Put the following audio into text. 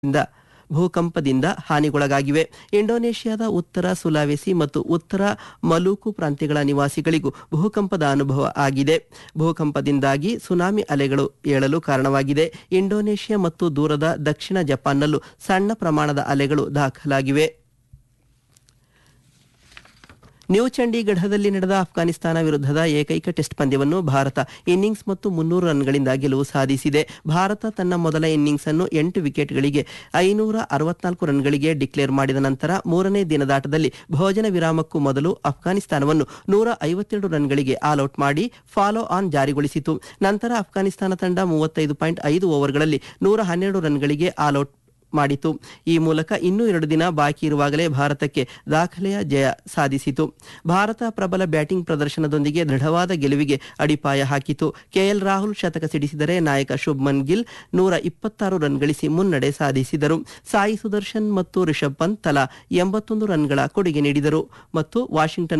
ಭೂಕಂಪದಿಂದ ಹಾನಿಗೊಳಗಾಗಿವೆ. ಇಂಡೋನೇಷ್ಯಾದ ಉತ್ತರ ಸುಲಾವೆಸಿ ಮತ್ತು ಉತ್ತರ ಮಲೂಕು ಪ್ರಾಂತ್ಯಗಳ ನಿವಾಸಿಗಳಿಗೂ ಭೂಕಂಪದ ಅನುಭವ ಆಗಿದೆ. ಭೂಕಂಪದಿಂದಾಗಿ ಸುನಾಮಿ ಅಲೆಗಳು ಏಳಲು ಕಾರಣವಾಗಿದೆ. ಇಂಡೋನೇಷ್ಯಾ ಮತ್ತು ದೂರದ ದಕ್ಷಿಣ ಜಪಾನ್ನಲ್ಲೂ ಸಣ್ಣ ಪ್ರಮಾಣದ ಅಲೆಗಳು ದಾಖಲಾಗಿವೆ. ನ್ಯೂ ಚಂಡೀಗಢದಲ್ಲಿ ನಡೆದ ಅಫ್ಘಾನಿಸ್ತಾನ ವಿರುದ್ಧದ ಏಕೈಕ ಟೆಸ್ಟ್ ಪಂದ್ಯವನ್ನು ಭಾರತ ಇನ್ನಿಂಗ್ಸ್ ಮತ್ತು 300 ರನ್ಗಳಿಂದ ಗೆಲುವು ಸಾಧಿಸಿದೆ. ಭಾರತ ತನ್ನ ಮೊದಲ ಇನ್ನಿಂಗ್ಸ್ ಅನ್ನು 8 ವಿಕೆಟ್ಗಳಿಗೆ 564 ರನ್ಗಳಿಗೆ ಡಿಕ್ಲೇರ್ ಮಾಡಿದ ನಂತರ ಮೂರನೇ ದಿನದಾಟದಲ್ಲಿ ಭೋಜನ ವಿರಾಮಕ್ಕೂ ಮೊದಲು ಅಫ್ಘಾನಿಸ್ತಾನವನ್ನು 152 ರನ್ಗಳಿಗೆ ಆಲ್ಔಟ್ ಮಾಡಿ ಫಾಲೋ ಆನ್ ಜಾರಿಗೊಳಿಸಿತು. ನಂತರ ಅಫ್ಘಾನಿಸ್ತಾನ ತಂಡ 35.5 ಓವರ್ಗಳಲ್ಲಿ 112 ರನ್ಗಳಿಗೆ ಆಲ್ಔಟ್ ಮಾಡಿತು. ಈ ಮೂಲಕ ಇನ್ನೂ 2 ದಿನ ಬಾಕಿ ಇರುವಾಗಲೇ ಭಾರತಕ್ಕೆ ದಾಖಲೆಯ ಜಯ ಸಾಧಿಸಿತು. ಭಾರತ ಪ್ರಬಲ ಬ್ಯಾಟಿಂಗ್ ಪ್ರದರ್ಶನದೊಂದಿಗೆ ದೃಢವಾದ ಗೆಲುವಿಗೆ ಅಡಿಪಾಯ ಹಾಕಿತು. ಕೆಎಲ್ ರಾಹುಲ್ ಶತಕ ಸಿಡಿಸಿದರೆ ನಾಯಕ ಶುಭ್ಮನ್ ಗಿಲ್ 126 ರನ್ ಗಳಿಸಿ ಮುನ್ನಡೆ ಸಾಧಿಸಿದರು. ಸಾಯಿ ಸುದರ್ಶನ್ ಮತ್ತು ರಿಷಬ್ ಪಂತ್ ತಲಾ 81 ರನ್ಗಳ ಕೊಡುಗೆ ನೀಡಿದರು ಮತ್ತು ವಾಷಿಂಗ್ಟನ್